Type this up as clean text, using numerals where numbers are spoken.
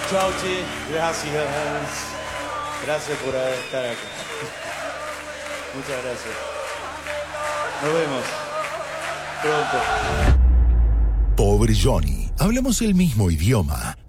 Chao, che. Gracias. Gracias por estar acá. Muchas gracias. Nos vemos pronto. Pobre Johnny, hablamos el mismo idioma.